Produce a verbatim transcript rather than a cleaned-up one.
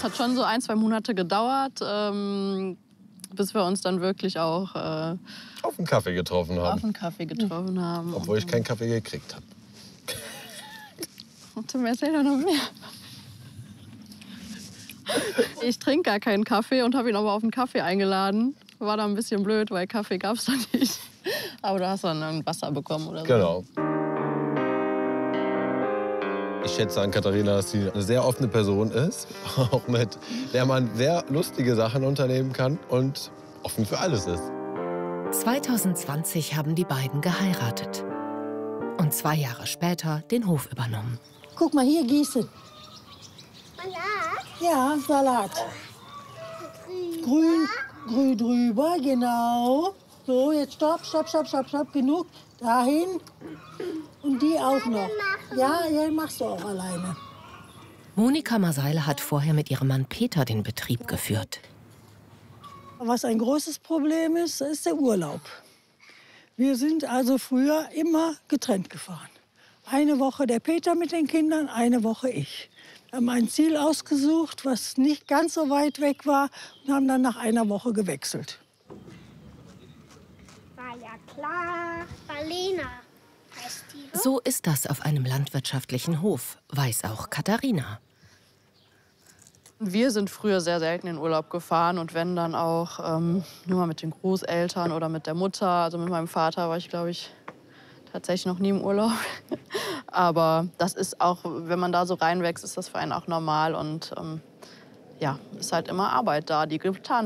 hat schon so ein, zwei Monate gedauert, ähm, bis wir uns dann wirklich auch äh, auf einen Kaffee getroffen haben. Auf einen Kaffee getroffen haben. Obwohl ich keinen Kaffee gekriegt habe. Und Tim, erzähl doch noch mehr. Ich trinke gar keinen Kaffee und habe ihn aber auf einen Kaffee eingeladen. War da ein bisschen blöd, weil Kaffee gab es da nicht. Aber du hast dann ein Wasser bekommen oder so. Genau. Ich schätze an Katharina, dass sie eine sehr offene Person ist, auch mit der man sehr lustige Sachen unternehmen kann und offen für alles ist. zwanzig zwanzig haben die beiden geheiratet und zwei Jahre später den Hof übernommen. Guck mal, hier gießen. Salat? Ja, Salat. Grün, grün drüber, genau. So, jetzt stopp, stopp, stopp, stopp, stopp, genug. Dahin. Und die auch noch. Ja, ja, machst du auch alleine. Monika Maseile hat vorher mit ihrem Mann Peter den Betrieb geführt. Was ein großes Problem ist, ist der Urlaub. Wir sind also früher immer getrennt gefahren. Eine Woche der Peter mit den Kindern, eine Woche ich. Wir haben ein Ziel ausgesucht, was nicht ganz so weit weg war, und haben dann nach einer Woche gewechselt. War ja klar. Marlena heißt die. So ist das auf einem landwirtschaftlichen Hof, weiß auch Katharina. Wir sind früher sehr selten in Urlaub gefahren und wenn dann auch ähm, nur mal mit den Großeltern oder mit der Mutter. Also mit meinem Vater war ich, glaube ich, tatsächlich noch nie im Urlaub. Aber das ist auch, wenn man da so reinwächst, ist das für einen auch normal und ähm, ja, ist halt immer Arbeit da, die getan